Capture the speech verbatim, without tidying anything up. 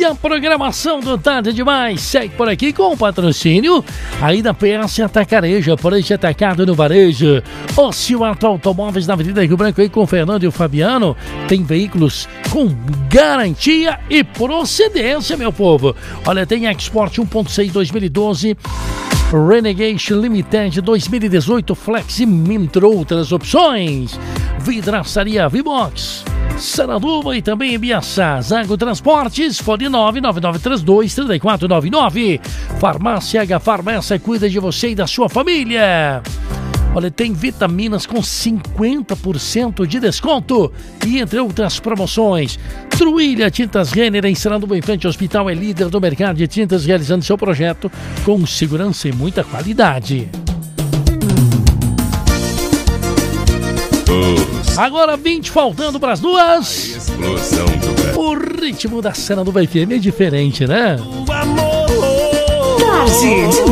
E a programação do Tarde Demais segue por aqui com o patrocínio aí da P S Atacarejo, preço atacado no varejo. Ocioato Automóveis na Avenida Rio Branco aí com o Fernando e o Fabiano. Tem veículos com garantia e procedência, meu povo. Olha, tem Export um ponto seis dois mil e doze, Renegade Limited dois mil e dezoito, Flex e entre outras opções. Vidraçaria Vibox, Saraduba e também em Biaçá. Zago Transportes, fone nove nove nove três dois três quatro nove nove. Farmácia H Farmácia, cuida de você e da sua família. Olha, tem vitaminas com cinquenta por cento de desconto e entre outras promoções. Truilha Tintas Renner, em Saraduba, em frente ao hospital, é líder do mercado de tintas, realizando seu projeto com segurança e muita qualidade. Agora vinte faltando para as duas. Explosão do Brasil. O ritmo da Saraduba F M é diferente, né? Tarde